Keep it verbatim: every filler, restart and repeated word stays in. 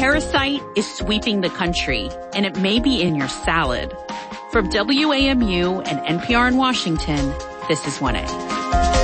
parasite is sweeping the country, and it may be in your salad. From W A M U and N P R in Washington, this is one A.